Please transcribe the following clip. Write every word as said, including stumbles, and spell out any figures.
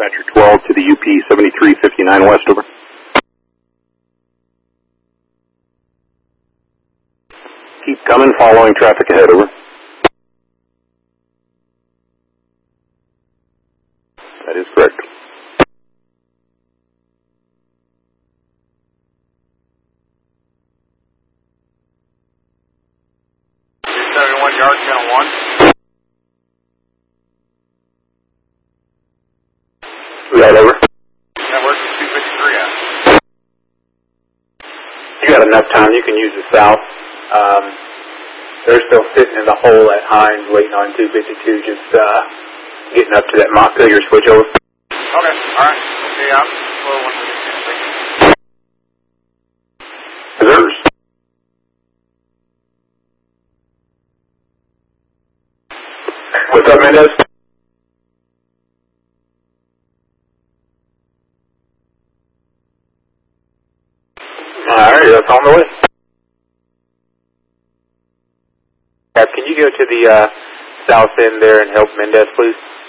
Dispatcher twelve to the U P seventy-three fifty-nine West, over. Keep coming, following traffic ahead, over. That is correct. two seventy-one yard, channel one. Right, over. Network is two fifty-three out. You got enough time, you can use the south. Um, they're still sitting in the hole at Hines waiting on two fifty-two, just uh, getting up to that Montpelier switch, over. Okay, alright. See you out. Slow one. Reserves. What's up, Mendez? Alright, that's on the way. Cap, can you go to the uh, south end there and help Mendez, please?